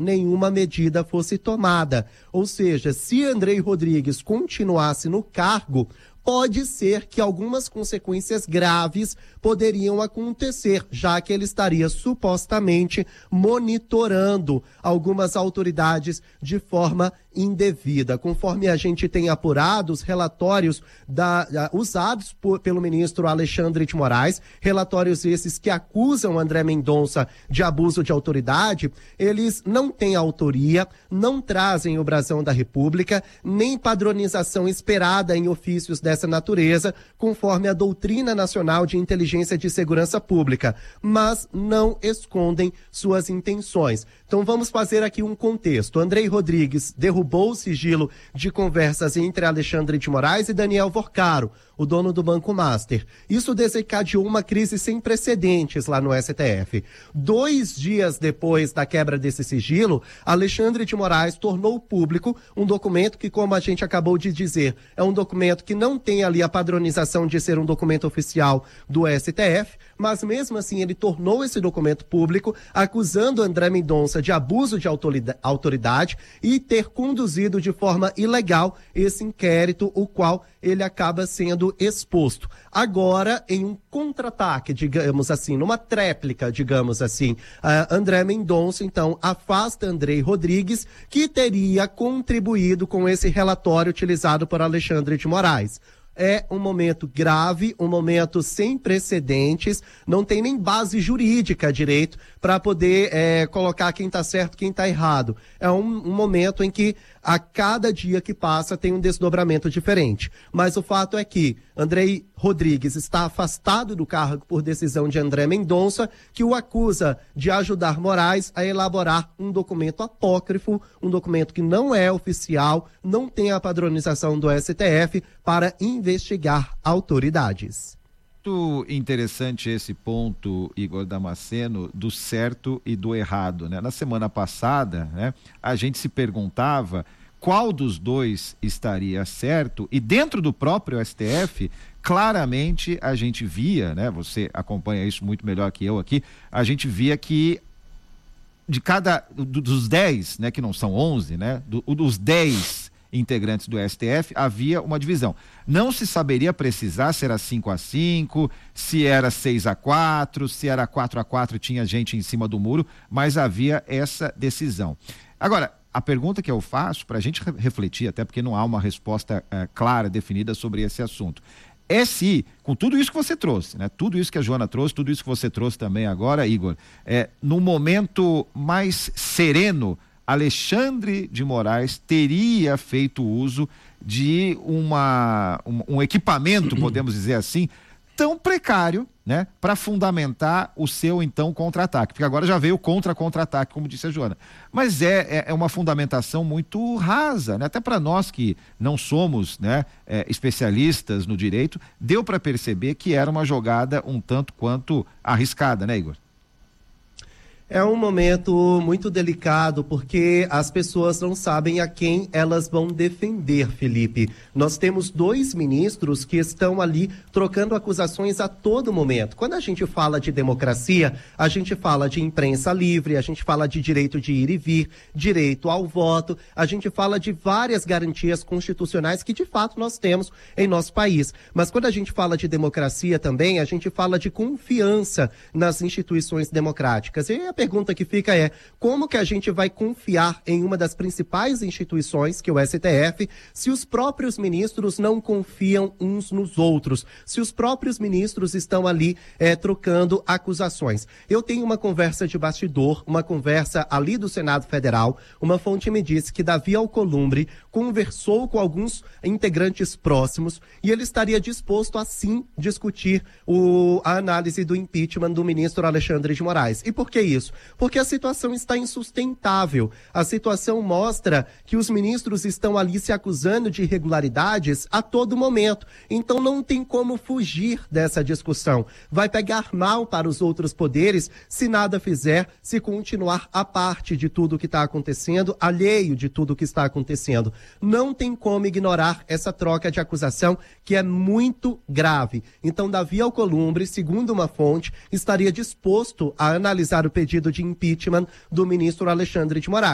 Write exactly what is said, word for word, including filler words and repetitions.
nenhuma medida fosse tomada. Ou seja, se Andrei Rodrigues continuasse no cargo, pode ser que algumas consequências graves poderiam acontecer, já que ele estaria supostamente monitorando algumas autoridades de forma indevida. Conforme a gente tem apurado, os relatórios da, da, usados por, pelo ministro Alexandre de Moraes, relatórios esses que acusam André Mendonça de abuso de autoridade, eles não têm autoria, não trazem o brasão da República, nem padronização esperada em ofícios dessa natureza, conforme a doutrina nacional de inteligência de segurança pública, mas não escondem suas intenções. Então vamos fazer aqui um contexto. Andrei Rodrigues derrubou o sigilo de conversas entre Alexandre de Moraes e Daniel Vorcaro, o dono do Banco Master. Isso desencadeou uma crise sem precedentes lá no S T F. Dois dias depois da quebra desse sigilo, Alexandre de Moraes tornou público um documento que, como a gente acabou de dizer, é um documento que não tem ali a padronização de ser um documento oficial do S T F, mas mesmo assim ele tornou esse documento público, acusando André Mendonça de abuso de autoridade e ter conduzido de forma ilegal esse inquérito, o qual ele acaba sendo exposto. Agora, em um contra-ataque, digamos assim, numa tréplica, digamos assim, uh, André Mendonça, então, afasta Andrei Rodrigues, que teria contribuído com esse relatório utilizado por Alexandre de Moraes. É um momento grave, um momento sem precedentes, não tem nem base jurídica direito para poder é, colocar quem está certo, quem está errado. É um, um momento em que a cada dia que passa tem um desdobramento diferente. Mas o fato é que Andrei Rodrigues está afastado do cargo por decisão de André Mendonça, que o acusa de ajudar Moraes a elaborar um documento apócrifo, um documento que não é oficial, não tem a padronização do S T F para investigar autoridades. Muito interessante esse ponto, Igor Damasceno, do certo e do errado, né? Na semana passada, né, a gente se perguntava qual dos dois estaria certo, e dentro do próprio S T F, claramente a gente via, né, você acompanha isso muito melhor que eu aqui, a gente via que de cada, do, dos dez, né, que não são onze, né, do, dos dez integrantes do S T F, havia uma divisão. Não se saberia precisar se era cinco a cinco, se era seis a quatro, se era quatro a quatro, tinha gente em cima do muro, mas havia essa decisão. Agora, a pergunta que eu faço, para a gente refletir, até porque não há uma resposta uh, clara, definida sobre esse assunto, é se, com tudo isso que você trouxe, né? Tudo isso que a Joana trouxe, tudo isso que você trouxe também agora, Igor, é, num momento mais sereno, Alexandre de Moraes teria feito uso de uma, um, um equipamento, podemos dizer assim, tão precário, né, para fundamentar o seu, então, contra-ataque, porque agora já veio contra-contra-ataque, como disse a Joana, mas é, é, é uma fundamentação muito rasa, né? Até para nós que não somos, né, é, especialistas no direito, deu para perceber que era uma jogada um tanto quanto arriscada, né, Igor? É um momento muito delicado porque as pessoas não sabem a quem elas vão defender, Felipe. Nós temos dois ministros que estão ali trocando acusações a todo momento. Quando a gente fala de democracia, a gente fala de imprensa livre, a gente fala de direito de ir e vir, direito ao voto, a gente fala de várias garantias constitucionais que de fato nós temos em nosso país. Mas quando a gente fala de democracia também, a gente fala de confiança nas instituições democráticas. E a pergunta que fica é, como que a gente vai confiar em uma das principais instituições, que é o S T F, se os próprios ministros não confiam uns nos outros, se os próprios ministros estão ali é, trocando acusações? Eu tenho uma conversa de bastidor, uma conversa ali do Senado Federal, uma fonte me disse que Davi Alcolumbre conversou com alguns integrantes próximos e ele estaria disposto a sim discutir o, a análise do impeachment do ministro Alexandre de Moraes. E por que isso? Porque a situação está insustentável. A situação mostra que os ministros estão ali se acusando de irregularidades a todo momento. Então não tem como fugir dessa discussão. Vai pegar mal para os outros poderes se nada fizer, se continuar à parte de tudo que está acontecendo, alheio de tudo que está acontecendo. Não tem como ignorar essa troca de acusação que é muito grave. Então Davi Alcolumbre, segundo uma fonte, estaria disposto a analisar o pedido de impeachment do ministro Alexandre de Moraes.